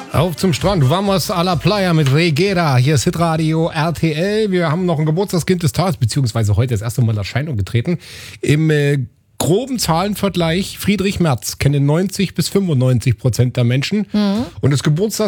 Auf zum Strand, vamos a la playa mit Reguera. Hier ist Hitradio RTL. Wir haben noch ein Geburtstagskind des Tages, beziehungsweise heute das erste Mal in Erscheinung getreten. Im groben Zahlenvergleich, Friedrich Merz kennen 90 bis 95% der Menschen. Und das